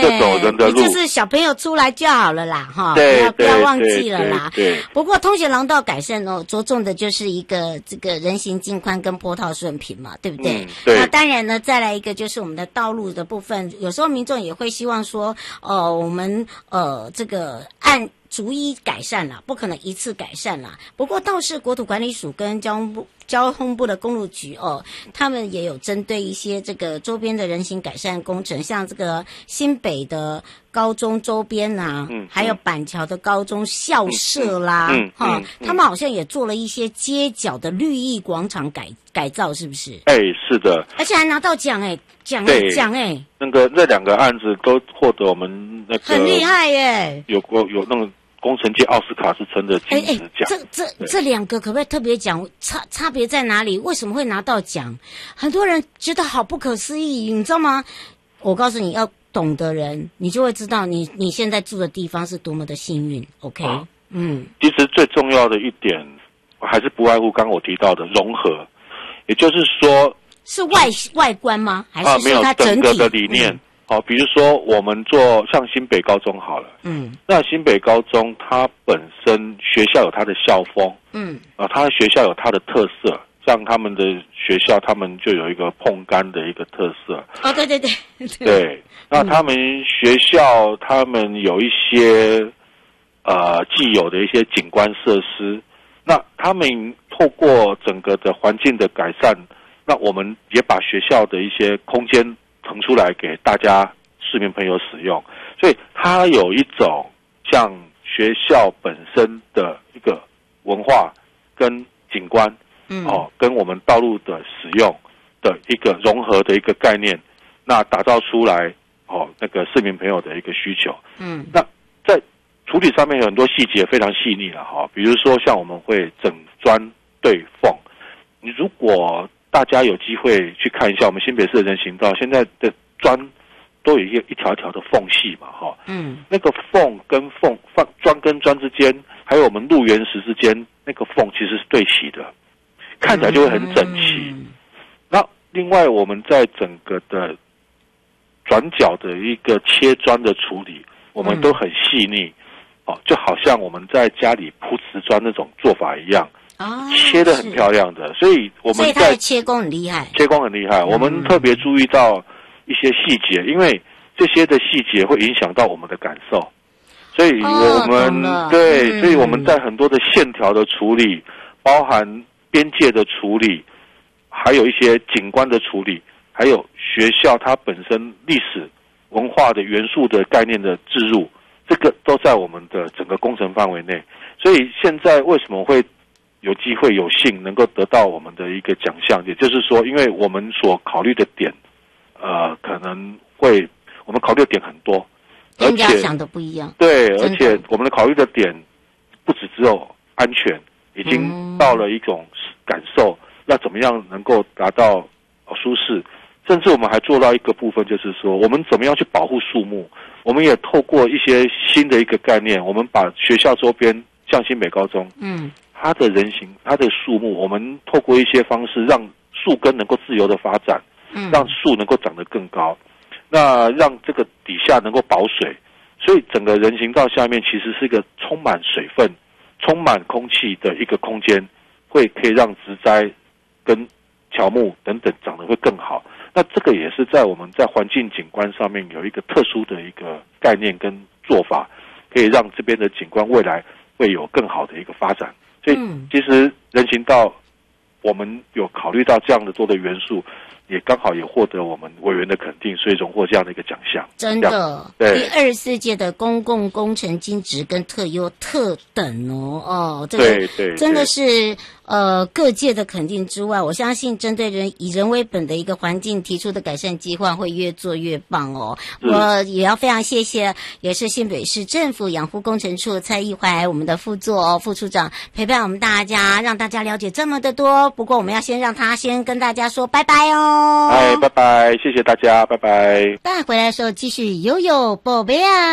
走人的路， 就是小朋友出来就好了啦，哈，不要忘记了啦。 对。 不过通学廊道改善哦，着重的就是一个这个人行径宽跟坡道顺平嘛，对不对？ 对。 那当然呢，再来一个就是我们的道路的部分，有时候民众也会希望说，我们这个按逐一改善啦，不可能一次改善啦。不过倒是国土管理署跟交通部的公路局他们也有针对一些这个周边的人行改善工程，像这个新北的高中周边啊，还有板桥的高中校舍啦，他们好像也做了一些街角的绿意广场改造，是不是？ 是的， 而且还拿到奖奖那个这两个案子都获得我们那个很厉害耶， 有那个工程界奥斯卡之称的金质奖。 这两个可不可以特别讲差别在哪里？为什么会拿到奖？很多人觉得好不可思议，你知道吗？我告诉你，要懂的人，你就会知道你现在住的地方是多么的幸运。OK， 其实最重要的一点还是不外乎刚刚我提到的融合，也就是说， 是外观吗？还是没有它整体整个的理念？比如说我们做像新北高中好了，那新北高中它本身学校有它的校风，它的学校有它的特色，像他们的学校，他们就有一个碰杆的一个特色。对，那他们学校他们有一些既有的一些景观设施，那他们透过整个的环境的改善，那我们也把学校的一些空间腾出来给大家市民朋友使用，所以它有一种像学校本身的一个文化跟景观，跟我们道路的使用的一个融合的一个概念，那打造出来那个市民朋友的一个需求。那在处理上面有很多细节非常细腻了比如说像我们会整砖对缝，你如果大家有机会去看一下我们新北市的人行道，现在的砖都有一条一条的缝隙嘛，那个缝跟缝砖跟砖之间，还有我们路缘石之间，那个缝其实是对齐的，看起来就会很整齐。那另外我们在整个的转角的一个切砖的处理，我们都很细腻，就好像我们在家里铺瓷砖那种做法一样。切得很漂亮的，所以我们它的切工很厉害。 我们特别注意到一些细节，因为这些的细节会影响到我们的感受，所以我们所以我们在很多的线条的处理，包含边界的处理，还有一些景观的处理，还有学校它本身历史文化的元素的概念的置入，这个都在我们的整个工程范围内。所以现在为什么会有机会有幸能够得到我们的一个奖项，也就是说，因为我们所考虑的点，可能会我们考虑的点很多， 跟人家想的不一样。 对，而且我们的考虑的点不只有安全，已经到了一种感受，要怎么样能够达到舒适，甚至我们还做到一个部分，就是说我们怎么样去保护树木。我们也透过一些新的一个概念，我们把学校周边，像新北高中，它的人行，它的树木，我们透过一些方式，让树根能够自由的发展，让树能够长得更高，那让这个底下能够保水，所以整个人行道下面其实是一个充满水分、充满空气的一个空间，可以让植栽跟乔木等等长得会更好。那这个也是在我们在环境景观上面有一个特殊的一个概念跟做法，可以让这边的景观未来会有更好的一个发展。所以其实人行道我们有考虑到这样的多的元素，也刚好也获得我们委员的肯定，所以荣获这样的一个奖项。 真的，第24届的公共工程金质跟特优特等这个真的是各界的肯定之外，我相信针对以人为本的一个环境提出的改善计划会越做越棒哦。我也要非常谢谢，也是新北市政府养护工程处蔡义怀我们的副处长陪伴我们大家，让大家了解这么的多。不过我们要先让他先跟大家说拜拜哦。 拜拜，谢谢大家，拜拜。 待回来的时候继续悠宝贝啊。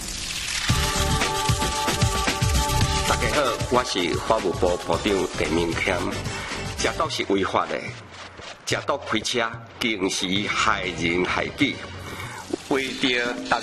大家好，我是法务部部长陈明谦。食毒是违法的，食毒开车更是害人害己，违着